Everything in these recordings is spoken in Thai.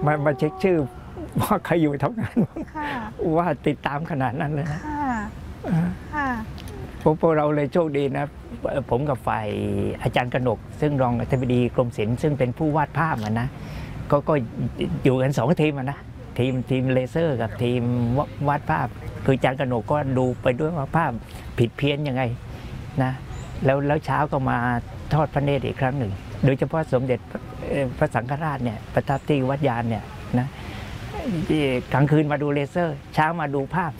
มาเช็คชื่อว่าใครอยู่ทำงานว่าติดตามขนาดนั้นเลยนะพวกเราเลยโชคดีนะผมกับฝ่ายอาจารย์กนกซึ่งรองอธิบดีกรมศิลป์ซึ่งเป็นผู้วาดภาพนะก็อยู่กัน2 ทีมนะทีมเลเซอร์กับทีมวาดภาพคืออาจารย์กนกก็ดูไปด้วยว่าภาพผิดเพี้ยนยังไงนะแล้วเช้าก็มาทอดพระเนตรอีกครั้งหนึ่งโดยเฉพาะสมเด็จพระสังฆราชเนี่ยประทับที่วัดยานเนี่ยนะกลางคืนมาดูเลเซอร์เช้ามาดูภาพ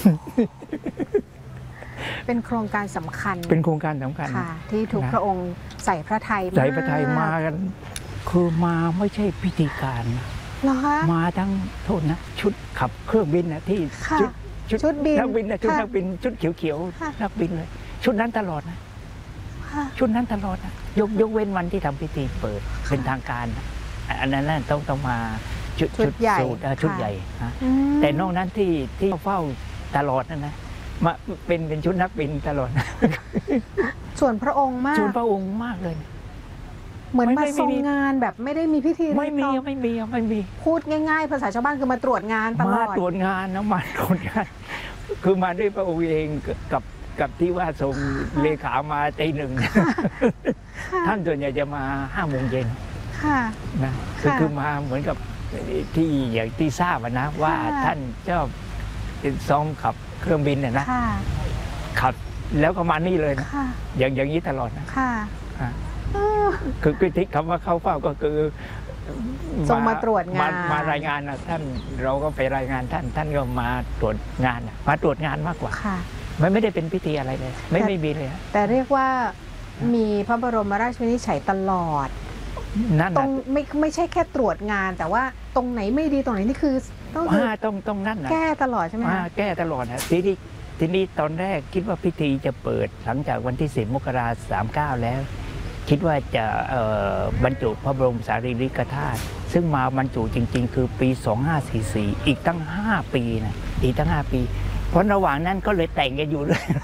เป็นโครงการสำคัญเป็นโครงการสำคัญที่ทุกพระองค์ใส่พระไทยมากันคือมาไม่ใช่พิธีการมาทั้งโทษนะชุดขับเครื่องบินนะที่ชุดบินนักบินนะชุดนักบินชุดเขียวๆนักบินเลยชุดนั้นตลอดนะชุดนั้นตลอดนะยกเว้นวันที่ทำพิธีเปิดเป็นทางการอันนั้นต้องมาชุดใหญ่ชุดใหญ่แต่นอกนั้นที่เฝ้าตลอดนั่นนะมาเป็นชุดนักบินตลอดส่วนพระองค์มากส่วนพระองค์มากเลยเหมือนมาทรงงานแบบไม่ได้มีพิธีไม่มีพูดง่ายๆภาษาชาวบ้านคือมาตรวจงานตลอดมาตรวจงานนะมาตรวจงานคือมาด้วยพระองค์เองกับที่ว่าทรงเลขามาตี 1ท่านส่วนใหญ่จะมา5 โมงเย็นนะคือมาเหมือนกับที่อย่างที่ทราบนะว่าท่านชอบซ้อมขับเครื่องบินนะขับแล้วก็มานี่เลยนะอย่างนี้ตลอดนะคือที่คำว่าเข้าเฝ้าก็คือทรงมาตรวจงานมารายงานนะท่านเราก็ไปรายงานท่านก็มาตรวจงานมาตรวจงานมากกว่าไม่ได้เป็นพิธีอะไรเลยไม่มีเลยแต่เรียกว่ามีพระบรมราชวินิจฉัยตลอดตรงไม่ใช่แค่ตรวจงานแต่ว่าตรงไหนไม่ดีตรงไหนนี่คือต้องนั่นนะแก้ตลอดใช่ไหมแก้ตลอดนะทีนี้ตอนแรกคิดว่าพิธีจะเปิดหลังจากวันที่10 มกราคม 39แล้วคิดว่าจะบรรจุพระบรมสารีริกธาตุซึ่งมาบรรจุจริงๆคือปี2544อีกตั้ง5 ปีนะอีกตั้ง5 ปีเพราะระหว่างนั้นก็เลยแต่งกันอยู่เลย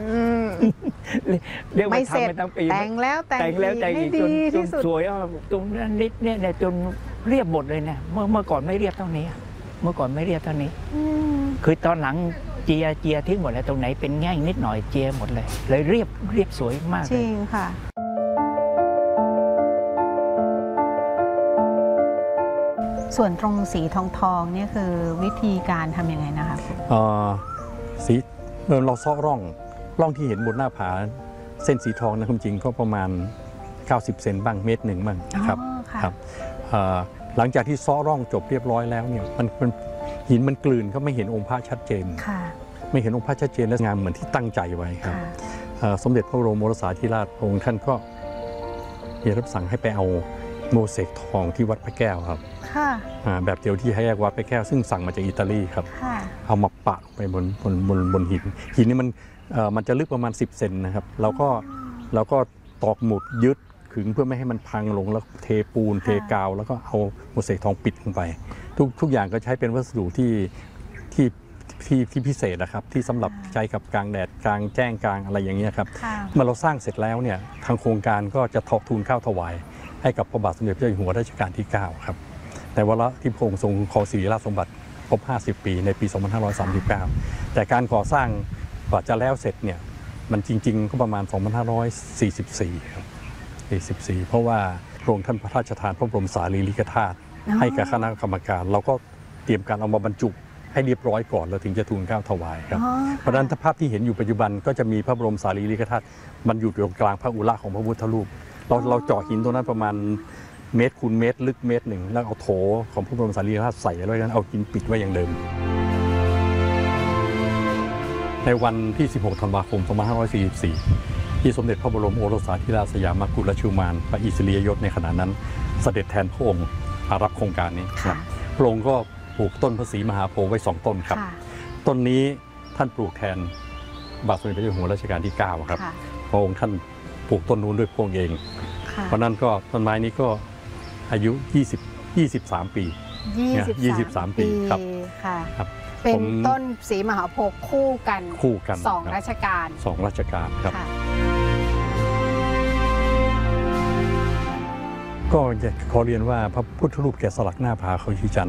เรียกว่าทำไปทั้งปีแต่งแล้วจนสวยตรงนั้นนิดเนี่ยจนเรียบหมดเลยเนี่ยเมื่อก่อนไม่เรียบเท่านี้คือตอนหลังเจียทิ้งหมดแล้วตรงไหนเป็นแง่งนิดหน่อยเจียหมดเลยเรียบสวยมากจริงค่ะส่วนตรงสีทองเนี่ยคือวิธีการทำยังไงนะคะสีเราเซาะร่องที่เห็นบนหน้าผาเส้นสีทองนะคุณจริงก็ประมาณ90 เซนบ้าง1 เมตรบ้างครับหลังจากที่เซาะร่องจบเรียบร้อยแล้วเนี่ยมันหินมันกลืนก็ไม่เห็นองค์พระชัดเจนไม่เห็นองค์พระชัดเจนและงามเหมือนที่ตั้งใจไว้ครับสมเด็จพระบรมโอรสาธิราชพระองค์ท่านก็มีรับสั่งให้ไปเอาโมเสกทองที่วัดพระแก้วครับแบบเดียวที่ให้แยกวัดพระแก้วซึ่งสั่งมาจากอิตาลีครับเอามาปะไปบนหินนี่มันจะลึกประมาณ10 เซนนะครับเราก็ตอกหมุดยึดขึงเพื่อไม่ให้มันพังลงแล้วเทปูนเทกาวแล้วก็เอาโมเสกทองปิดลงไปทุกอย่างก็ใช้เป็นวัสดุที่พิเศษนะครับที่สำหรับใช้กับกลางแดดกลางแจ้งกลางอะไรอย่างเงี้ยครับเมื่อเราสร้างเสร็จแล้วเนี่ยทางโครงการก็จะทูลเกล้าถวายให้กับพระบาทสมเด็จพระเจ้าอยู่หัวรัชกาลที่9ครับแต่วาระที่พระองค์ทรงขอสิริราชสมบัติครบ50 ปีในปี 2539แต่การก่อสร้างกว่าจะแล้วเสร็จเนี่ยมันจริงๆก็ประมาณ 2544 ครับ44เพราะว่าพระองค์ท่านพระราชทานพระบรมสารีริกธาตุให้กับคณะกรรมการเราก็เตรียมการเอามาบรรจุให้เรียบร้อยก่อนแล้วถึงจะทูลเกล้าถวายครับเพราะฉะนั้นภาพที่เห็นอยู่ปัจจุบันก็จะมีพระบรมสารีริกธาตุมันอยู่ตรงกลางพระอุระของพระพุทธรูปเราเจาะหินตรงนั้นประมาณ1 เมตรคูณ1 เมตรลึก1 เมตรแล้วเอาโถของพระบรมสารีริกธาตุใส่ไว้นั้นเอาหินปิดไว้อย่างเดิมในวันที่ 16 ธันวาคม 2544 ที่สมเด็จพระบรมโอรสาธิราชสยามกุฎราชกุมารพระอิสริยยศในขณะนั้นเสด็จแทนพระองค์มารับโครงการนี้ครับพระองค์ก็ปลูกต้นพระศรีมหาโพธิ์ไว้2 ต้นครับต้นนี้ท่านปลูกแทนบาทสมเด็จพระเจ้าอยู่หัวรัชกาลที่9ครับพระองค์ท่านปลูกต้นนู้นด้วยพระองค์เองเพราะนั้นก็ต้นไม้นี้ก็อายุ23 ปี23 ปีครับเป็นต้นศรีมหาโพธิ์คู่กัน2 รัชกาล 2 รัชกาลครับก็ขอเรียนว่าพระพุทธรูปแกะสลักหน้าผาเขาชีจันทร์